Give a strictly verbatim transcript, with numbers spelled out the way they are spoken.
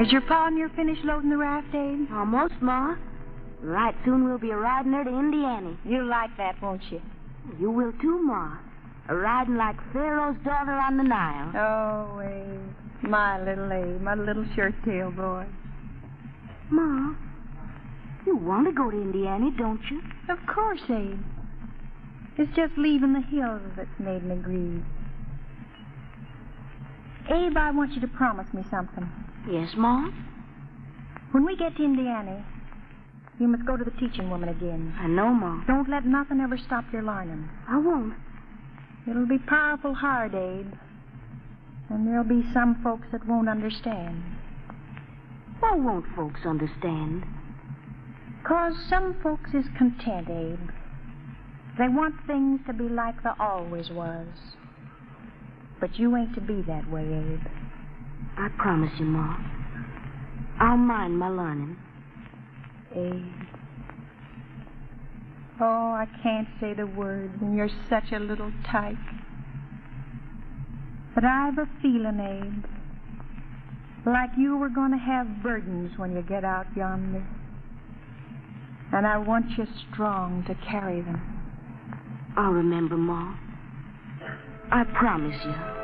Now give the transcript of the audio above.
Is your pa near finished loading the raft, Abe? Almost, Ma. Right soon we'll be riding her to Indiana. You'll like that, won't you? You will too, Ma. Riding like Pharaoh's daughter on the Nile. Oh, Abe. My little Abe. My little shirt-tail boy. Ma, you want to go to Indiana, don't you? Of course, Abe. It's just leaving the hills that's made me grieve. Abe, I want you to promise me something. Yes, Ma? When we get to Indiana, you must go to the teaching woman again. I know, Ma. Don't let nothing ever stop your learning. I won't. It'll be powerful hard, Abe. And there'll be some folks that won't understand. Why won't folks understand? 'Cause some folks is content, Abe. They want things to be like they always was. But you ain't to be that way, Abe. I promise you, Ma. I'll mind my learning. Abe. Oh, I can't say the word when you're such a little tyke. But I've a feeling, Abe, like you were going to have burdens when you get out yonder. And I want you strong to carry them. I'll remember, Ma. I promise you.